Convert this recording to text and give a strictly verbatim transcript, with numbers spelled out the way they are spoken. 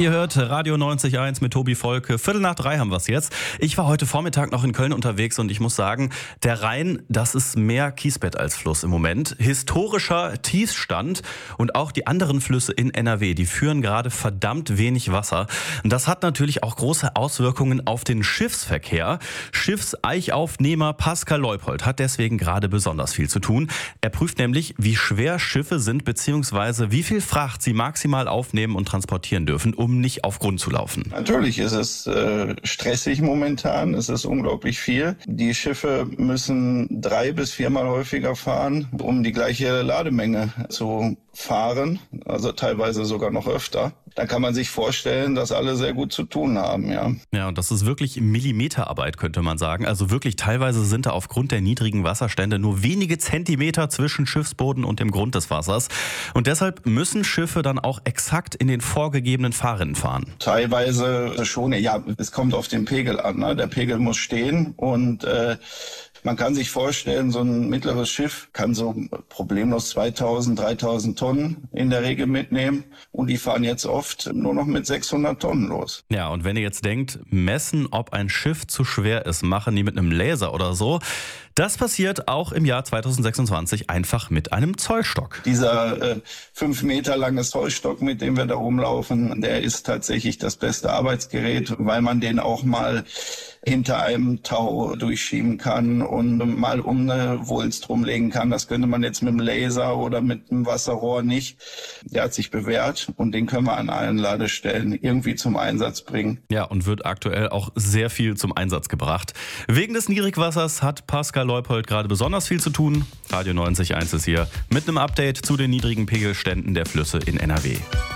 Ihr hört Radio neunzig Komma eins mit Tobi Volke. Viertel nach drei haben wir es jetzt. Ich war heute Vormittag noch in Köln unterwegs und ich muss sagen, der Rhein, das ist mehr Kiesbett als Fluss im Moment. Historischer Tiefstand und auch die anderen Flüsse in N R W, die führen gerade verdammt wenig Wasser. Und das hat natürlich auch große Auswirkungen auf den Schiffsverkehr. Schiffseichaufnehmer Pascal Leupold hat deswegen gerade besonders viel zu tun. Er prüft nämlich, wie schwer Schiffe sind bzw. wie viel Fracht sie maximal aufnehmen und transportieren dürfen, um nicht auf Grund zu laufen. Natürlich ist es äh, stressig momentan, es ist unglaublich viel. Die Schiffe müssen drei bis viermal häufiger fahren, um die gleiche Lademenge zu fahren, also teilweise sogar noch öfter. Da kann man sich vorstellen, dass alle sehr gut zu tun haben, ja. Ja, und das ist wirklich Millimeterarbeit, könnte man sagen. Also wirklich teilweise sind da aufgrund der niedrigen Wasserstände nur wenige Zentimeter zwischen Schiffsboden und dem Grund des Wassers. Und deshalb müssen Schiffe dann auch exakt in den vorgegebenen Fahrrinnen fahren. Teilweise schon, ja, es kommt auf den Pegel an, ne? Der Pegel muss stehen und äh, man kann sich vorstellen, so ein mittleres Schiff kann so problemlos zweitausend, dreitausend Tonnen in der Regel mitnehmen und die fahren jetzt oft nur noch mit sechshundert Tonnen los. Ja, und wenn ihr jetzt denkt, messen, ob ein Schiff zu schwer ist, machen die mit einem Laser oder so. Das passiert auch im Jahr zweitausendsechsundzwanzig einfach mit einem Zollstock. Dieser äh, fünf Meter lange Zollstock, mit dem wir da rumlaufen, der ist tatsächlich das beste Arbeitsgerät, weil man den auch mal hinter einem Tau durchschieben kann und mal um eine Wulst rumlegen kann. Das könnte man jetzt mit dem Laser oder mit dem Wasserrohr nicht. Der hat sich bewährt und den können wir an allen Ladestellen irgendwie zum Einsatz bringen. Ja, und wird aktuell auch sehr viel zum Einsatz gebracht. Wegen des Niedrigwassers hat Pascal Leupold gerade besonders viel zu tun. Radio neunzig Komma eins ist hier mit einem Update zu den niedrigen Pegelständen der Flüsse in N R W.